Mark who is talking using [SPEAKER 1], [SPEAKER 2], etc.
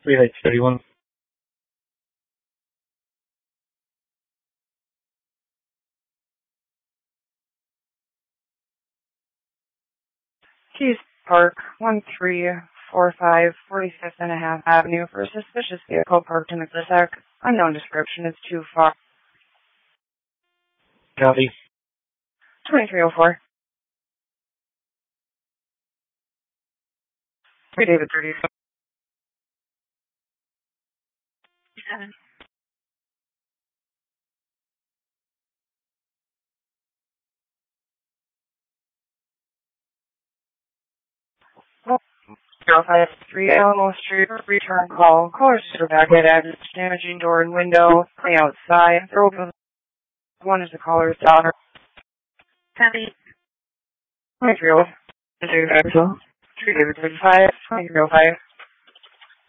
[SPEAKER 1] 3 Heights 31.
[SPEAKER 2] Keys Park, 1345 45th and a half Avenue for a suspicious vehicle parked in the cul-de-sac. Unknown description is too far.
[SPEAKER 1] Copy.
[SPEAKER 2] 2304. 3 David 37. Well, 053 Alamo Street, return call. Callers are back at address, damaging door and window, play outside. They're open. One is the caller's daughter.
[SPEAKER 3] Copy.
[SPEAKER 2] 2305. 3 David 35. 2305.